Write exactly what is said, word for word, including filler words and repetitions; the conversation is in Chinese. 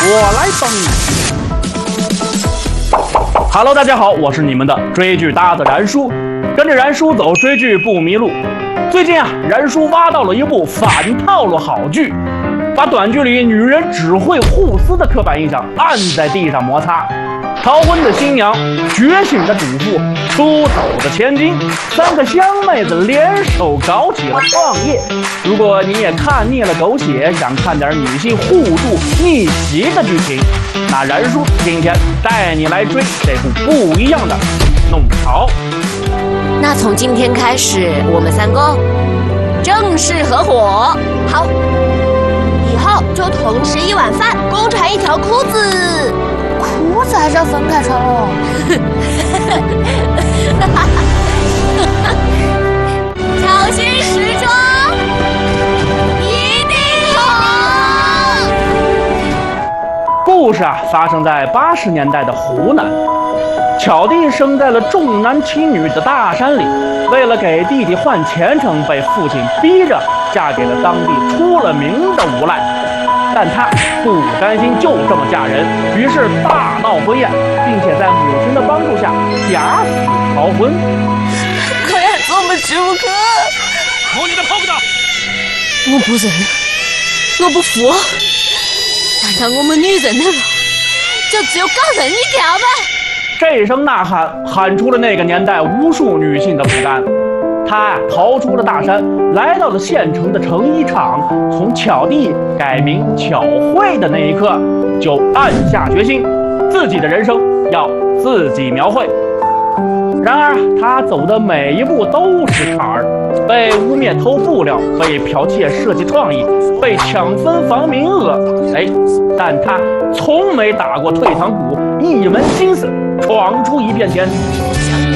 我来帮你。Hello， 大家好，我是你们的追剧搭子燃叔，跟着燃叔走，追剧不迷路。最近啊，燃叔挖到了一部反套路好剧，把短剧里女人只会互撕的刻板印象按在地上摩擦。逃婚的新娘，觉醒的主妇，出走的千金，三个香妹子联手搞起了创业。如果你也看腻了狗血，想看点女性互助逆袭的剧情，那燃叔今天带你来追这部不一样的《弄潮》。 那从今天开始，我们三个正式合伙。 好，以后就同吃一碗饭，共穿一条裤子。裤子还是要分开穿哦。小心时装，一定好。 故事啊，发生在八十年代的湖南。巧弟生在了重男轻女的大山里，为了给弟弟换前程，被父亲逼着嫁给了当地出了名的无赖。但他不甘心就这么嫁人，于是大闹婚宴，并且在母亲的帮助下假死逃婚。 可要做我们吃不可！ 摸你的泡子！ 我不认，我不服。难道我们女人的路就只有搞人一条吗？ 这声呐喊喊出了那个年代无数女性的不甘。他逃出了大山，来到了县城的成衣厂，从巧弟改名巧慧的那一刻，就暗下决心，自己的人生要自己描绘。然而他走的每一步都是坎儿，被污蔑偷布料，被剽窃设计创意，被抢分房名额。哎，但他从没打过退堂鼓，一门心思闯出一片天。